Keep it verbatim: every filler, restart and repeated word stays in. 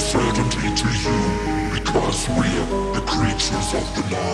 certainty to you, because we're the creatures of the night.